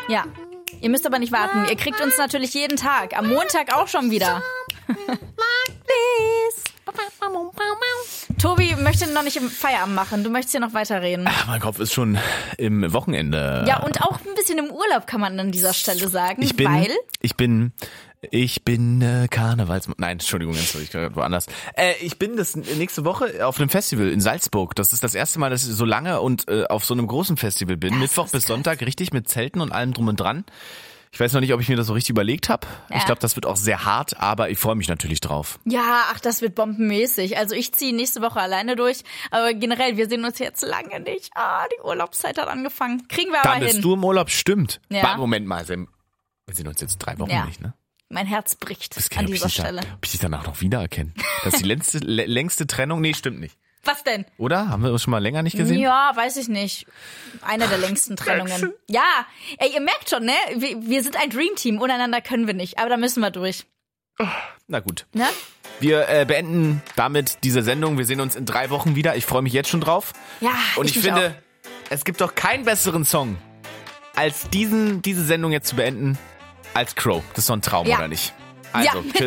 Ja. Ihr müsst aber nicht warten. Ihr kriegt uns natürlich jeden Tag. Am Montag auch schon wieder. Tobi möchte noch nicht im Feierabend machen. Du möchtest hier noch weiterreden. Ach, mein Kopf ist schon im Wochenende. Ja, und auch ein bisschen im Urlaub kann man an dieser Stelle sagen. Ich bin Karnevals... Nein, Entschuldigung, jetzt war ich gerade woanders. Ich bin das nächste Woche auf einem Festival in Salzburg. Das ist das erste Mal, dass ich so lange und auf so einem großen Festival bin. Mittwoch bis Sonntag, richtig mit Zelten und allem drum und dran. Ich weiß noch nicht, ob ich mir das so richtig überlegt habe. Ja. Ich glaube, das wird auch sehr hart, aber ich freue mich natürlich drauf. Ja, das wird bombenmäßig. Also ich ziehe nächste Woche alleine durch. Aber generell, wir sehen uns jetzt lange nicht. Die Urlaubszeit hat angefangen. Kriegen wir aber hin. Dann bist du im Urlaub, stimmt. Ja. Moment mal, wir sehen uns jetzt 3 Wochen nicht, ne? Mein Herz bricht an dieser Stelle. Ob ich dich danach noch wiedererkenne? Das ist die längste Trennung? Nee, stimmt nicht. Was denn? Oder? Haben wir uns schon mal länger nicht gesehen? Ja, weiß ich nicht. Eine der längsten Trennungen. Ja, ihr merkt schon, ne? Wir sind ein Dreamteam. Untereinander können wir nicht. Aber da müssen wir durch. Na gut. Ne? Wir beenden damit diese Sendung. Wir sehen uns in 3 Wochen wieder. Ich freue mich jetzt schon drauf. Ja, und ich finde, es gibt doch keinen besseren Song, als diese Sendung jetzt zu beenden, als Crow. Das ist doch ein Traum, oder nicht? Also, tschüss.